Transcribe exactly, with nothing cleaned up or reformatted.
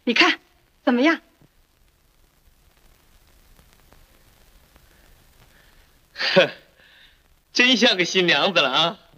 你看怎么样？ 哼，真像个新娘子了啊！